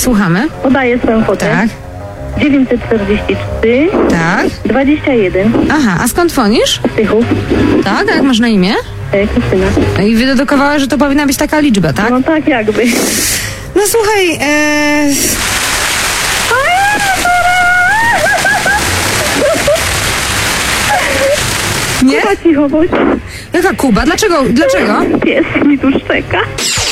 Słuchamy. Podaję swoją kwotę. Tak. 943 Tak. 21. Aha, a skąd dzwonisz? Tychów. Tak, a jak masz na imię? Krystyna. No i wydedukowała, że to powinna być taka liczba, tak? No tak jakby. No słuchaj, nie? Cicho bądź. Jaka Kuba? Dlaczego? Pies mi tu szczeka.